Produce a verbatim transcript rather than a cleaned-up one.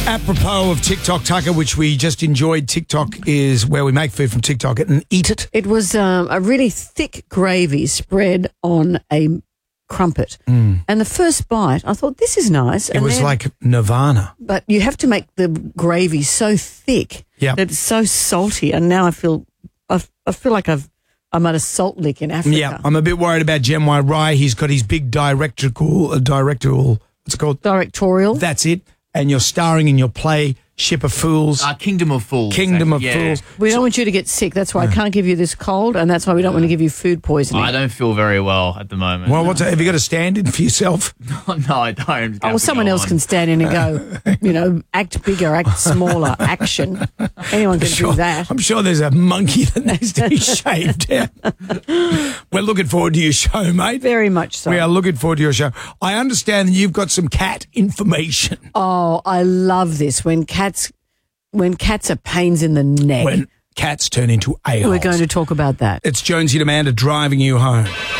Apropos of TikTok, Tucker, which we just enjoyed, TikTok is where we make food from TikTok and eat it. It was um, a really thick gravy spread on a crumpet. Mm. And the first bite, I thought, this is nice. It and was then, like Nirvana. But you have to make the gravy so thick Yep. that it's so salty. And now I feel I, I feel like I've, I'm at a salt lick in Africa. Yeah, I'm a bit worried about Gemwai Rai. He's got his big directorial, uh, directorial, what's it called? Directorial. That's it. And you're starring in your play, Ship of Fools. Uh, Kingdom of Fools. Kingdom of yeah. Fools. We don't want you to get sick. That's why I can't give you this cold, and that's why we don't want to give you food poisoning. I don't feel very well at the moment. Well, what's have you got a stand-in for yourself? no, I don't. Oh, well, someone else can stand in and go, you know, act bigger, act smaller, action. Anyone can Sure, do that. I'm sure there's a monkey that needs to be shaved down. We're looking forward to your show, mate. Very much so. We are looking forward to your show. I understand that you've got some cat information. Oh, I love this. When cats, when cats are pains in the neck. When cats turn into a-holes. We're going to talk about that. It's Jonesy and Amanda driving you home.